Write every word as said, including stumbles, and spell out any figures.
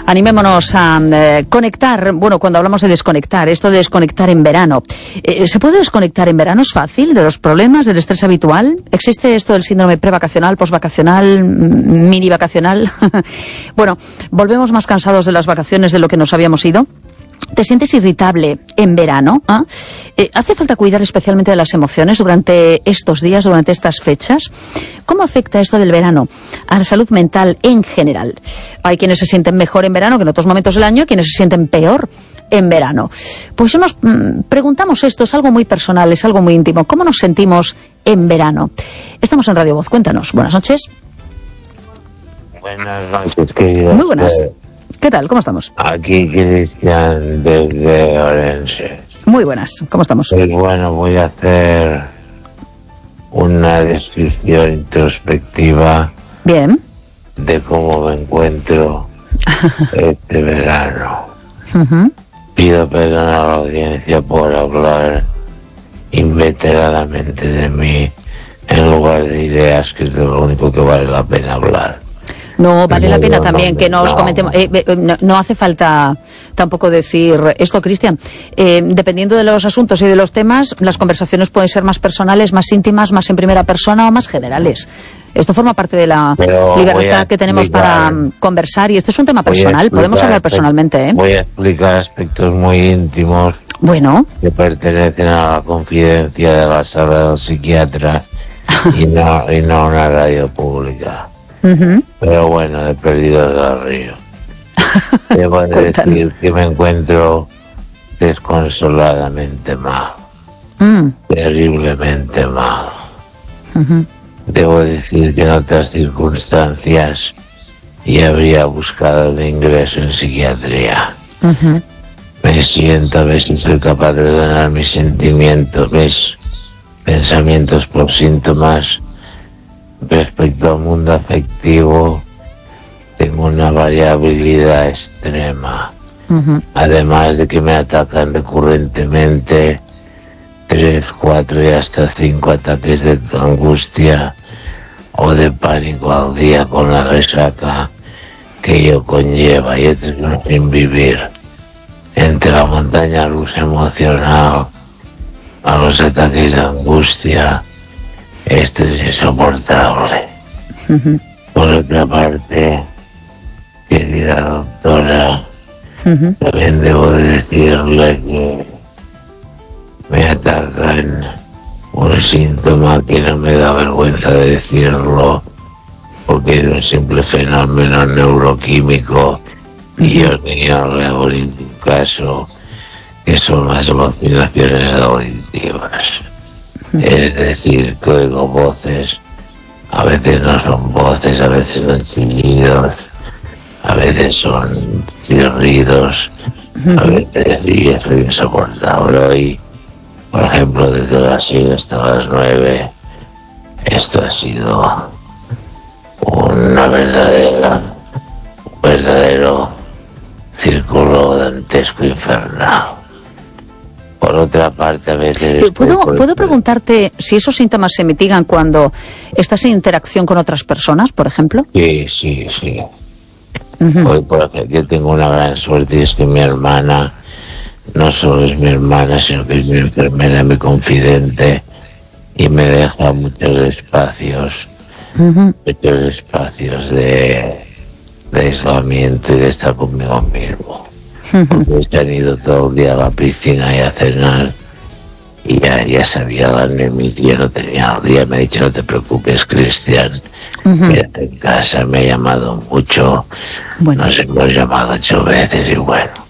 Animémonos a eh, conectar, bueno, cuando hablamos de desconectar, esto de desconectar en verano. Eh, ¿Se puede desconectar en verano? ¿Es fácil? ¿De los problemas, del estrés habitual? ¿Existe esto del síndrome prevacacional, posvacacional, mini vacacional? Bueno, volvemos más cansados de las vacaciones de lo que nos habíamos ido. ¿Te sientes irritable en verano? ¿Ah? Eh, ¿Hace falta cuidar especialmente de las emociones durante estos días, durante estas fechas? ¿Cómo afecta esto del verano a la salud mental en general? Hay quienes se sienten mejor en verano que en otros momentos del año, quienes se sienten peor en verano. Pues nos mmm, preguntamos esto, es algo muy personal, es algo muy íntimo. ¿Cómo nos sentimos en verano? Estamos en Radio Voz, cuéntanos. Buenas noches. Buenas noches, queridos. Muy buenas. ¿Qué tal? ¿Cómo estamos? Aquí Cristian desde Orense. Muy buenas. ¿Cómo estamos? Pues bueno, voy a hacer una descripción introspectiva. Bien. De cómo me encuentro este verano. Uh-huh. Pido perdón a la audiencia por hablar inveteradamente de mí en lugar de ideas, que es lo único que vale la pena hablar. No, vale no, la pena no, también no, que nos no, comentemos. Eh, eh, no, no hace falta tampoco decir esto, Cristian. Eh, dependiendo de los asuntos y de los temas, las conversaciones pueden ser más personales, más íntimas, más en primera persona o más generales. Esto forma parte de la Pero libertad que tenemos explicar, para um, conversar, y este es un tema personal, podemos hablar personalmente, ¿eh? Voy a explicar aspectos muy íntimos. Bueno. Que pertenecen a la confidencia de la sala del psiquiatra y, no, y no a una radio pública. Uh-huh. Pero bueno, he perdido del río. Debo de decir que me encuentro desconsoladamente mal. Mm. Terriblemente mal. Uh-huh. Debo decir que en otras circunstancias ya habría buscado el ingreso en psiquiatría. Uh-huh. Me siento a ver si soy capaz de ordenar mis sentimientos, mis pensamientos por síntomas. Respecto al mundo afectivo, tengo una variabilidad extrema. Uh-huh. Además de que me atacan recurrentemente tres, cuatro y hasta cinco ataques de angustia o de pánico al día, con la resaca que ello conlleva, y esto es un sin vivir. Entre la montaña rusa emocional a los ataques de angustia, esto es insoportable. Uh-huh. Por otra parte, querida doctora, uh-huh, también debo decirle que me atacan un síntoma que no me da vergüenza de decirlo, porque es un simple fenómeno neuroquímico, uh-huh, y yo tenía un caso que son las alucinaciones auditivas. Es decir, que oigo voces, a veces no son voces, a veces son chillidos, a veces son chirridos, a veces sí, es insoportable. Hoy, por ejemplo, desde las seis hasta las nueve, esto ha sido una verdadera, un verdadero círculo dantesco infernal. Por otra parte, a veces... ¿Puedo, ¿Puedo preguntarte si esos síntomas se mitigan cuando estás en interacción con otras personas, por ejemplo? Sí, sí, sí. Uh-huh. Hoy, por ejemplo, yo tengo una gran suerte, y es que mi hermana no solo es mi hermana, sino que es mi enfermera, mi confidente, y me deja muchos espacios, uh-huh, muchos espacios de, de aislamiento y de estar conmigo mismo. Porque se han ido todo el día a la piscina y a cenar, y ya, ya sabía darme mi día, no tenía el día. Me ha dicho: no te preocupes, Cristian, uh-huh, quédate en casa. Me ha llamado mucho, bueno, nos hemos llamado ocho veces y bueno.